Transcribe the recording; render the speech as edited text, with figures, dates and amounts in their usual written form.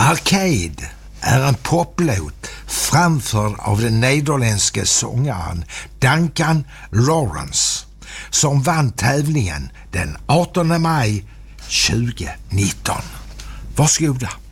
Arcade är en poplåt framförd av den nederländske sångaren Duncan Lawrence som vann tävlingen den 18 maj 2019. Varsågoda.